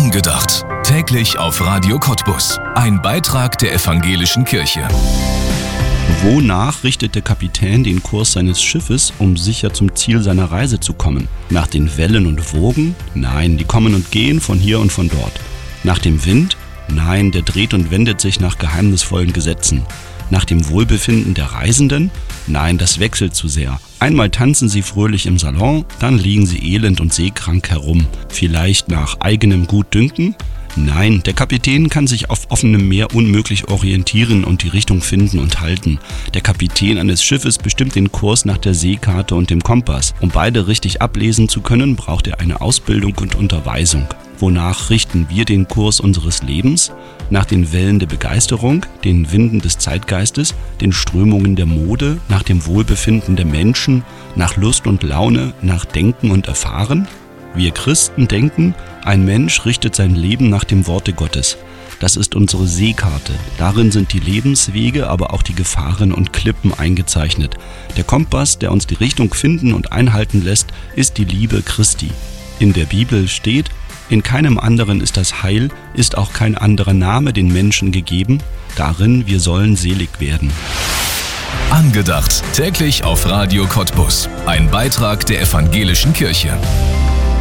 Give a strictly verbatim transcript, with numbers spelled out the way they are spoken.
Angedacht. Täglich auf Radio Cottbus. Ein Beitrag der Evangelischen Kirche. Wonach richtet der Kapitän den Kurs seines Schiffes, um sicher zum Ziel seiner Reise zu kommen? Nach den Wellen und Wogen? Nein, die kommen und gehen von hier und von dort. Nach dem Wind? Nein, der dreht und wendet sich nach geheimnisvollen Gesetzen. Nach dem Wohlbefinden der Reisenden? Nein, das wechselt zu sehr. Einmal tanzen sie fröhlich im Salon, dann liegen sie elend und seekrank herum. Vielleicht nach eigenem Gutdünken? Nein, der Kapitän kann sich auf offenem Meer unmöglich orientieren und die Richtung finden und halten. Der Kapitän eines Schiffes bestimmt den Kurs nach der Seekarte und dem Kompass. Um beide richtig ablesen zu können, braucht er eine Ausbildung und Unterweisung. Wonach richten wir den Kurs unseres Lebens? Nach den Wellen der Begeisterung, den Winden des Zeitgeistes, den Strömungen der Mode, nach dem Wohlbefinden der Menschen, nach Lust und Laune, nach Denken und Erfahren? Wir Christen denken, ein Mensch richtet sein Leben nach dem Worte Gottes. Das ist unsere Seekarte. Darin sind die Lebenswege, aber auch die Gefahren und Klippen eingezeichnet. Der Kompass, der uns die Richtung finden und einhalten lässt, ist die Liebe Christi. In der Bibel steht: In keinem anderen ist das Heil, ist auch kein anderer Name den Menschen gegeben, darin wir sollen selig werden. Angedacht. Täglich auf Radio Cottbus. Ein Beitrag der Evangelischen Kirche.